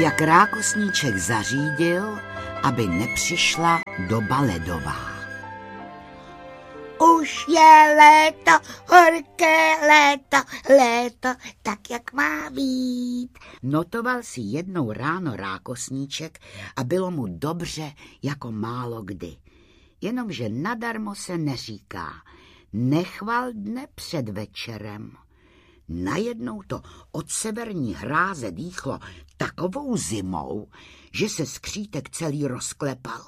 jak rákosníček zařídil, aby nepřišla doba ledová. Už je léto, horké léto, tak jak má být. Notoval si jednou ráno rákosníček a bylo mu dobře jako málo kdy. Jenomže nadarmo se neříká, nechval dne před večerem. Najednou to od severní hráze dýchlo takovou zimou, že se skřítek celý rozklepal.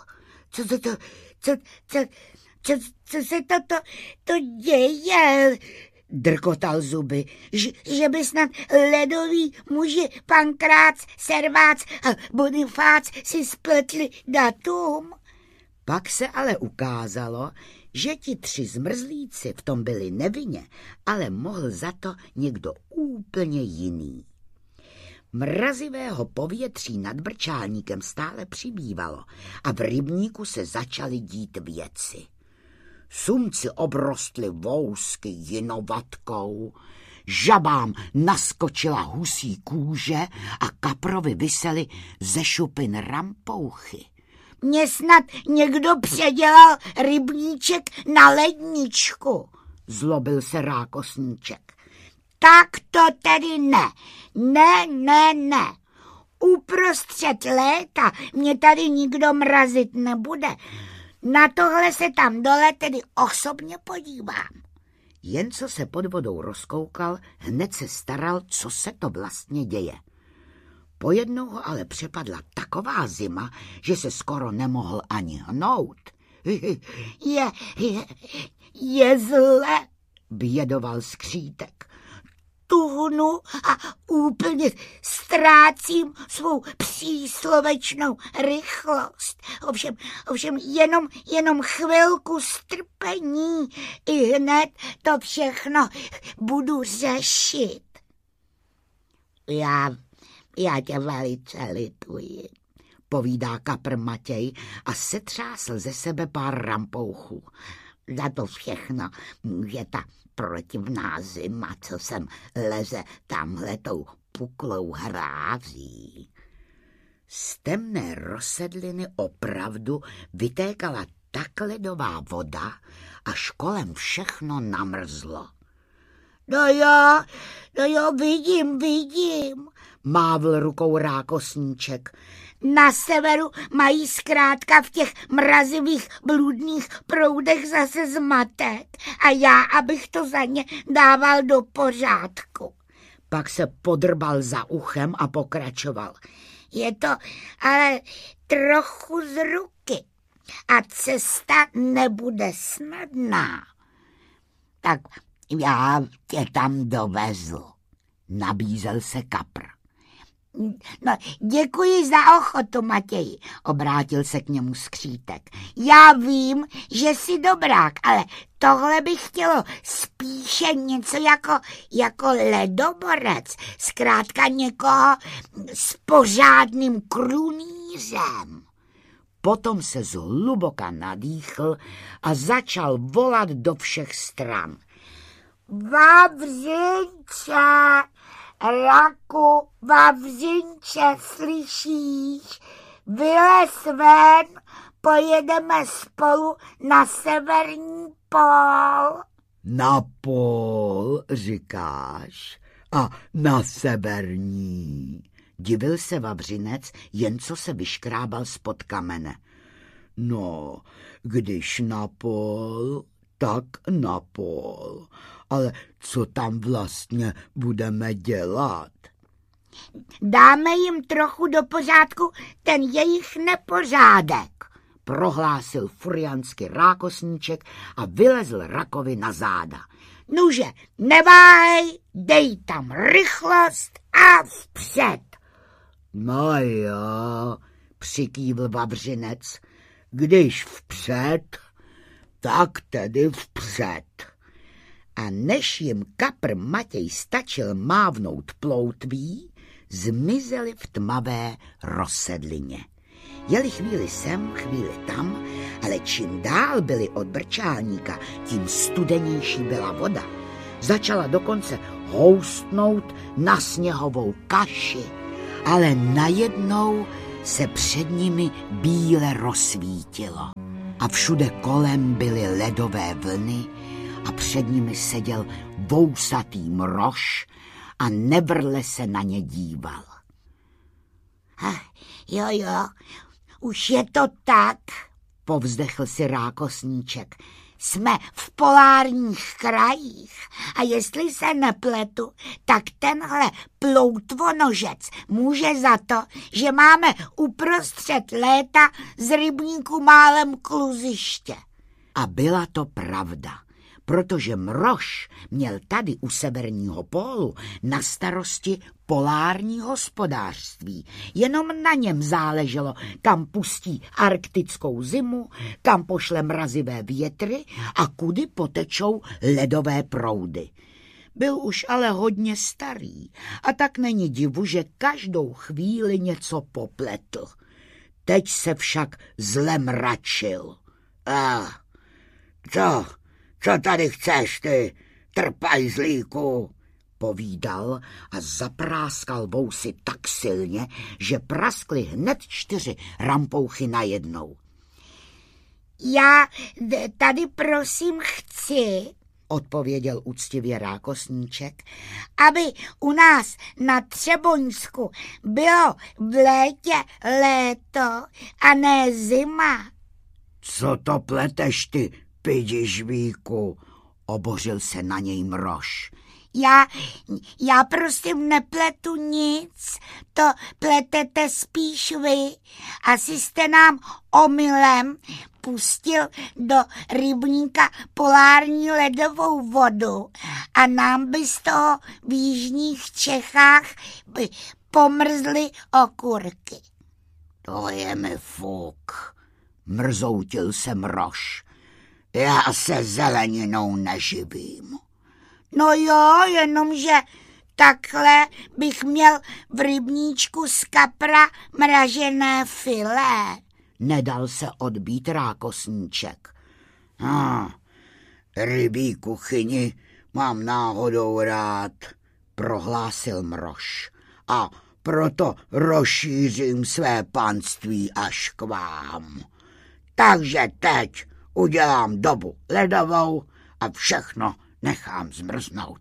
Co se to děje? Drkotal zuby. Že by snad ledoví muži Pankrác, Servác a Bonifác si spletli datum. Pak se ale ukázalo, že ti 3 zmrzlíci v tom byli nevinně, ale mohl za to někdo úplně jiný. Mrazivého povětří nad Brčálníkem stále přibývalo a v rybníku se začaly dít věci. Sumci obrostly vousky jinovatkou, žabám naskočila husí kůže a kaprovi visely ze šupin rampouchy. Mně snad někdo předělal rybníček na ledničku, zlobil se rákosníček. Tak to tedy ne. Ne. Uprostřed léta mě tady nikdo mrazit nebude. Na tohle se tam dole tedy osobně podívám. Jen co se pod vodou rozkoukal, hned se staral, co se to vlastně děje. Pojednou ho ale přepadla taková zima, že se skoro nemohl ani hnout. Je zle, bědoval skřítek. Tuhnu a úplně ztrácím svou příslovečnou rychlost. Ovšem jenom chvilku strpení, i hned to všechno budu řešit. Já tě velice lituji, povídá kapr Matěj a setřásl ze sebe pár rampouchů. Za to všechno může ta protivná zima, co sem leze tamhletou puklou hrází. Z temné rozsedliny opravdu vytékala tak ledová voda, až kolem všechno namrzlo. No jo, vidím, mávl rukou rákosníček. Na severu mají zkrátka v těch mrazivých bludných proudech zase zmatek a já, abych to za ně dával do pořádku. Pak se podrbal za uchem a pokračoval. Je to ale trochu z ruky a cesta nebude snadná. Tak já tě tam dovezl, nabízel se kapr. No, děkuji za ochotu, Matěji, obrátil se k němu skřítek. Já vím, že jsi dobrák, ale tohle bych chtělo spíše něco jako ledoborec, zkrátka někoho s pořádným krunýřem. Potom se zhluboka nadýchl a začal volat do všech stran. Vavřinče, Raku, Vavřinče, slyšíš? Vylez ven, pojedeme spolu na severní pól. Na pól, říkáš? A na severní? Divil se Vavřinec, jen co se vyškrábal spod kamene. No, když na pól, tak na pól. Ale co tam vlastně budeme dělat? Dáme jim trochu do pořádku ten jejich nepořádek, prohlásil furiansky rákosníček a vylezl Rakovi na záda. Nuže, neváhej, dej tam rychlost a vpřed. No jo, přikývl Vavřinec, když vpřed, tak tedy vpřed. A než jim kapr Matěj stačil mávnout ploutví, zmizeli v tmavé rozsedlině. Jeli chvíli sem, chvíli tam, ale čím dál byli od Brčálníka, tím studenější byla voda. Začala dokonce houstnout na sněhovou kaši ale najednou se před nimi bíle rozsvítilo a všude kolem byly ledové vlny a před nimi seděl vousatý mrož a nevrle se na ně díval. Jo, už je to tak, povzdechl si Rákosníček. Jsme v polárních krajích a jestli se nepletu, tak tenhle ploutvonožec může za to, že máme uprostřed léta z rybníku málem kluziště. A byla to pravda, protože mrož měl tady u severního pólu na starosti polární hospodářství. Jenom na něm záleželo, kam pustí arktickou zimu, kam pošle mrazivé větry a kudy potečou ledové proudy. Byl už ale hodně starý a tak není divu, že každou chvíli něco popletl. Teď se však zle mračil. Co tady chceš, ty trpajzlíku? Povídal a zapráskal vousy tak silně, že praskly hned 4 rampouchy najednou. Já tady prosím chci, odpověděl úctivě Rákosníček, aby u nás na Třeboňsku bylo v létě léto a ne zima. Co to pleteš, ty pidižvíku? Obořil se na něj mrož. Já prostě nepletu nic, to pletete spíš vy. Asi jste nám omylem pustil do rybníka polární ledovou vodu a nám by z toho v jižních Čechách pomrzly okurky. To je mi fuk, mrzoutil se mrož. Já se zeleninou neživím. No jo, jenomže takhle bych měl v rybníčku z kapra mražené filé. Nedal se odbít Rákosníček. Rybí kuchyni mám náhodou rád, prohlásil mrož. A proto rozšířím své panství až k vám. Takže teď udělám dobu ledovou a všechno nechám zmrznout.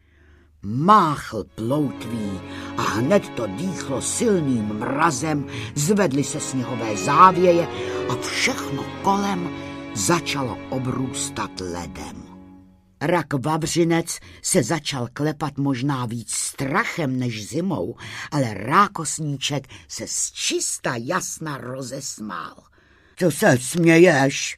Máchl ploutví a hned to dýchlo silným mrazem, zvedly se sněhové závěje a všechno kolem začalo obrůstat ledem. Rak Vavřinec se začal klepat možná víc strachem než zimou, ale Rákosníček se zčista jasna rozesmál. Co se směješ?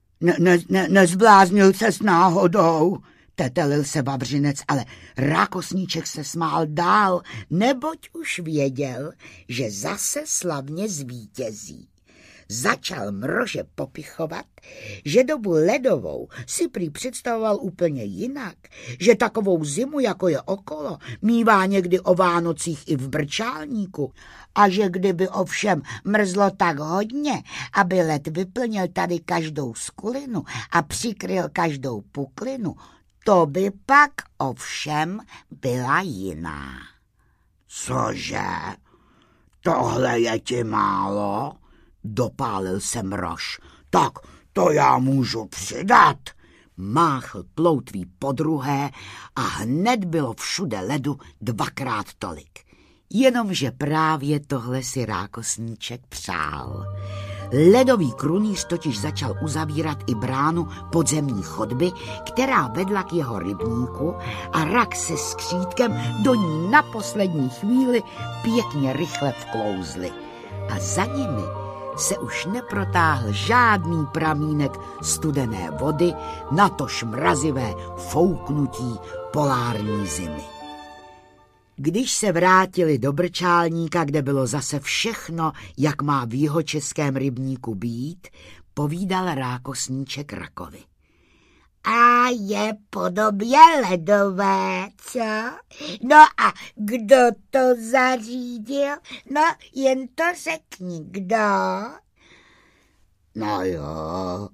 Nezbláznil ses náhodou? Tetelil se Vavřinec, ale Rákosníček se smál dál, neboť už věděl, že zase slavně zvítězí. Začal mrože popichovat, že dobu ledovou si prý představoval úplně jinak, že takovou zimu, jako je okolo, mívá někdy o Vánocích i v Brčálníku a že kdyby ovšem mrzlo tak hodně, aby led vyplnil tady každou skulinu a přikryl každou puklinu, to by pak ovšem byla jiná. Cože? Tohle je ti málo? Dopálil se mrož. Tak to já můžu přidat. Máchl ploutví podruhé a hned bylo všude ledu 2krát tolik. Jenomže právě tohle si Rákosníček přál. Ledový krunýř totiž začal uzavírat i bránu podzemní chodby, která vedla k jeho rybníku a Rak se skřítkem do ní na poslední chvíli pěkně rychle vklouzli. A za nimi se už neprotáhl žádný pramínek studené vody, natož mrazivé fouknutí polární zimy. Když se vrátili do Brčálníka, kde bylo zase všechno, jak má v jihočeském rybníku být, povídal Rákosníček Rakovi. A je podobě ledové, co? No a kdo to zařídil? No, jen to řekni, kdo? No jo,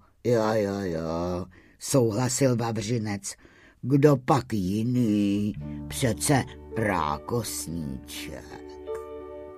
souhlasil Vavřinec. Kdo pak jiný? Přece Rákosníček.